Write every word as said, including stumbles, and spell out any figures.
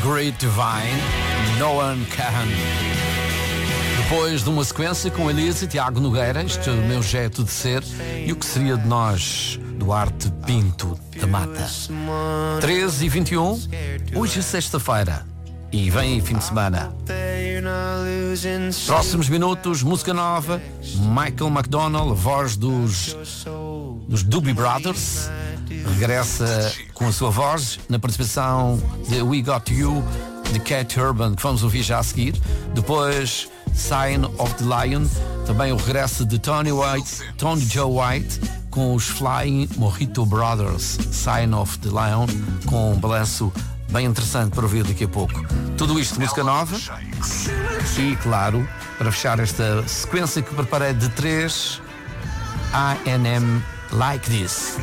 Great Divine, No One Can. Depois de uma sequência com Elise e Tiago Nogueira, Este é o Meu Jeito de Ser, e O Que Seria de Nós, Duarte Pinto da Mata. treze e vinte e um, hoje é sexta-feira e vem aí fim de semana. Próximos minutos, música nova, Michael McDonald, a voz dos, dos Doobie Brothers, regressa com a sua voz na participação de We Got You, de Cat Urban, que vamos ouvir já a seguir. Depois Sign of the Lion, também o regresso de Tony White, Tony Joe White, com os Flying Mojito Brothers, Sign of the Lion, com um balanço bem interessante para ouvir daqui a pouco. Tudo isto, música nova. E, claro, para fechar esta sequência que preparei de três, I N M Like This.